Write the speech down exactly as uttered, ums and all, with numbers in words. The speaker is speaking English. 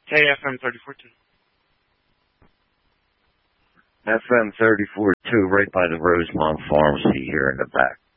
Hey, F M thirty-four two. F M thirty-four two, right by the Rosemont Pharmacy here in the back.